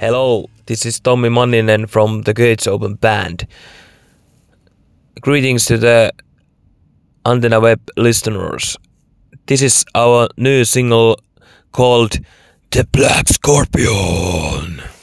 Hello, this is Tommi Manninen from the Gates Open Band. Greetings to the Antenna Web listeners. This is our new single called The Black Scorpion.